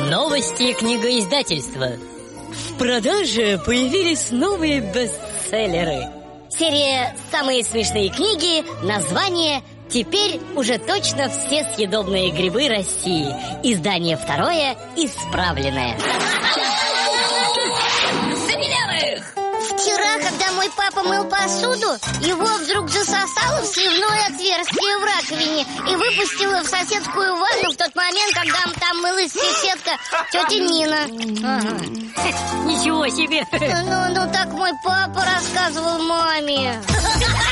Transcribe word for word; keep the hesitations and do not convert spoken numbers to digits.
Новости книгоиздательства. В продаже появились новые бестселлеры. Серия «Самые смешные книги», название «Теперь уже точно все съедобные грибы России». Издание второе, исправленное. Забелявых! Вчера, когда мой папа мыл посуду, его вдруг засосало в сливное отверстие в раковине и выпустило в соседскую ванну в тот момент, когда там мылась соседка тетя Нина. Ага. Ничего себе! Ну, ну так мой папа рассказывал маме.